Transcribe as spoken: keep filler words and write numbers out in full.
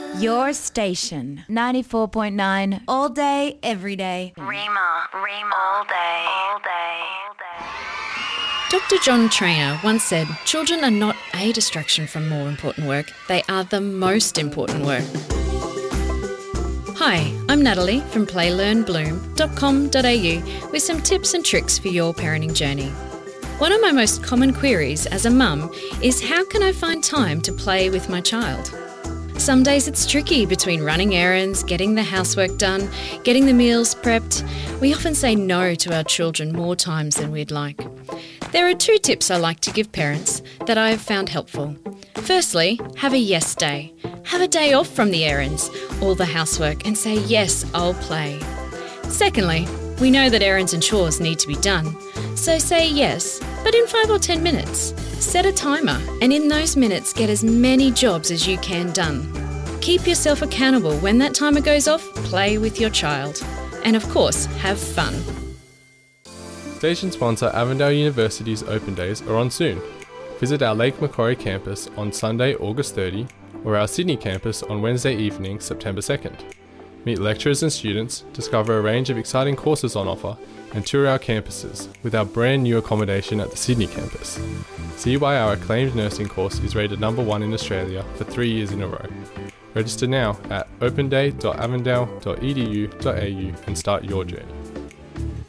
Your station, ninety-four point nine, all day, every day. Rima, Rima, all day, all day, all day. Doctor John Trainer once said, children are not a distraction from more important work, they are the most important work. Hi, I'm Natalie from play learn bloom dot com dot a u with some tips and tricks for your parenting journey. One of my most common queries as a mum is how can I find time to play with my child? Some days it's tricky between running errands, getting the housework done, getting the meals prepped. We often say no to our children more times than we'd like. There are two tips I like to give parents that I have found helpful. Firstly, have a yes day. Have a day off from the errands, all the housework, and say, yes, I'll play. Secondly, we know that errands and chores need to be done, so say yes, but in five or ten minutes. Set a timer, and in those minutes, get as many jobs as you can done. Keep yourself accountable. When that timer goes off, play with your child. And of course, have fun. Station sponsor Avondale University's Open Days are on soon. Visit our Lake Macquarie campus on Sunday, August thirtieth, or our Sydney campus on Wednesday evening, September second. Meet lecturers and students, discover a range of exciting courses on offer, and tour our campuses with our brand new accommodation at the Sydney campus. See why our acclaimed nursing course is rated number one in Australia for three years in a row. Register now at openday dot avondale dot e d u dot a u and start your journey.